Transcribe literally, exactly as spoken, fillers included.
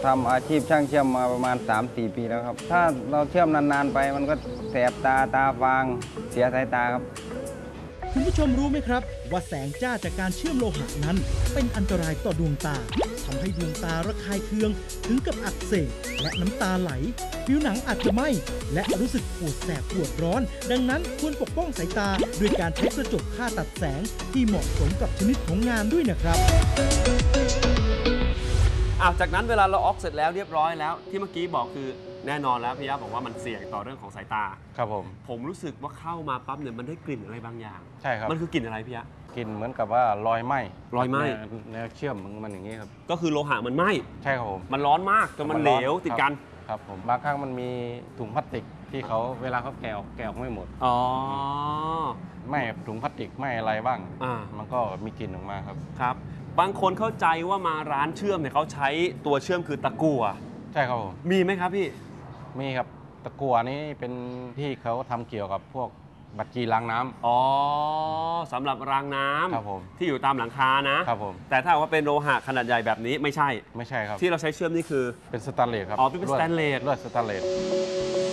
ทำอาชีพช่างเชื่อมมาประมาณ สามสี่ ปีแล้วครับถ้าเราเชื่อมนานๆไปมันก็แสบตาตาฟางเสียสายตาครับคุณผู้ชมรู้ไหมครับว่าแสงจ้าจากการเชื่อมโลหะนั้นเป็นอันตรายต่อดวงตาทำให้ดวงตาระคายเคืองถึงกับอักเสบและน้ำตาไหลผิวหนังอาจจะไหม้และรู้สึกปวดแสบปวดร้อนดังนั้นควรปกป้องสายตาด้วยการใช้กระจกค่าตัดแสงที่เหมาะสมกับชนิดของงานด้วยนะครับอ้าวจากนั้นเวลาเราออกเสร็จแล้วเรียบร้อยแล้วที่เมื่อกี้บอกคือแน่นอนแล้วพี่ยักษ์บอกว่ามันเสี่ยงต่อเรื่องของสายตาครับผมผมรู้สึกว่าเข้ามาปั๊บเนี่ยมันได้กลิ่นอะไรบางอย่างใช่ครับมันคือกลิ่นอะไรพี่ยักษ์กลิ่นเหมือนกับว่ารอยไหม้รอยไหม้แนวเชื่อมมันอย่างนี้ครับก็คือโลหะมันไหม้ใช่ครับผมมันร้อนมากจนมันเหลวติดกันครับผมบางครั้งมันมีถุงพลาสติกที่เขาเวลาเขาแกะออกแกะออกไม่หมดอ๋อไม่ถุงพลาสติกไม่อะไรบ้างอ่ามันก็มีกลิ่นออกมาครับครับบางคนเข้าใจว่ามาร้านเชื่อมเนี่ยเขาใช้ตัวเชื่อมคือตะกั่วใช่ครับผมมีไหมครับพี่มีครับตะกั่วนี้เป็นที่เขาทำเกี่ยวกับพวกบัตรจีล้างน้ำอ๋อสำหรับรางน้ำครับผมที่อยู่ตามหลังคานะครับผมแต่ถ้าว่าเป็นโลหะขนาดใหญ่แบบนี้ไม่ใช่ไม่ใช่ครับที่เราใช้เชื่อมนี่คือเป็นสแตนเลสครับอ๋อเป็นสแตนเลสลวดสแตนเลส